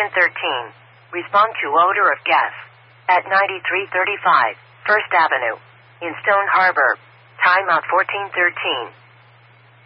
Station 13. Respond to odor of gas. At 9335 First Avenue. In Stone Harbor. Timeout 1413.